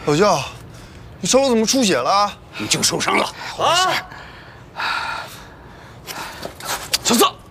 老舅，你手怎么出血了？ 你就受伤了。 啊！ 小四，